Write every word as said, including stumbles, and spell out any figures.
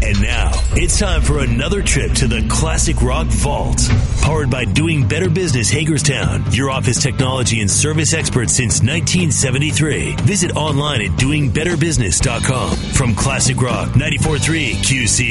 And now, it's time for another trip to the Classic Rock Vault. Powered by Doing Better Business Hagerstown, your office technology and service expert since nineteen seventy-three. Visit online at doing better business dot com. From Classic Rock ninety-four point three Q C.